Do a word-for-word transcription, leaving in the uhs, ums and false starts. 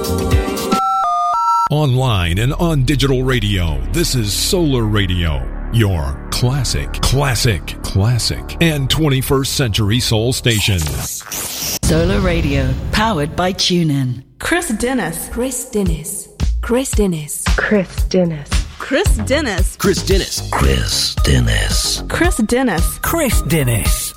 Online and on digital radio, this is Solar Radio, your classic, classic, classic, and twenty-first century soul station. Solar Radio, powered by TuneIn. Chris Dennis. Chris Dennis. Chris Dennis. Chris Dennis. Chris Dennis. Chris Dennis. Chris Dennis. Chris Dennis. Chris Dennis.